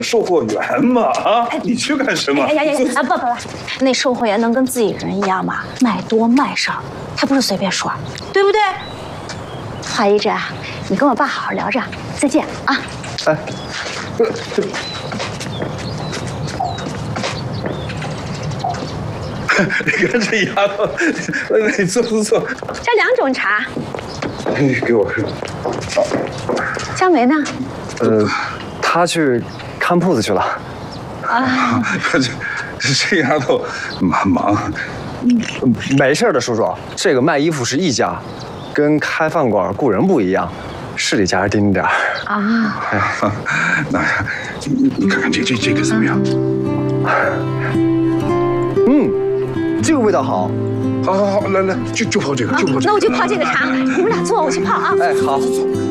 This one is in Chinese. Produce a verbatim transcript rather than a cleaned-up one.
售货员嘛啊，你去干什么？ 哎呀呀呀！啊不不不，那售货员能跟自己人一样吗？卖多卖少，他不是随便说，对不对？华一真，你跟我爸好好聊着，再见啊！ 哎， 你看这丫头，你坐坐坐。 这两种茶， 哎，给我看。 江梅呢？ 呃，他去看铺子去了。 啊， 这这丫头蛮忙。 没事的，叔叔，这个卖衣服是一家，跟开饭馆雇人不一样，市里家是丁点儿。 啊， 哎，那你你看看这这这个怎么样？ 嗯，这个味道好。 好好好，来来，就就泡这个，就泡这个。 那我就泡这个茶，你们俩坐，我去泡啊。 哎，好。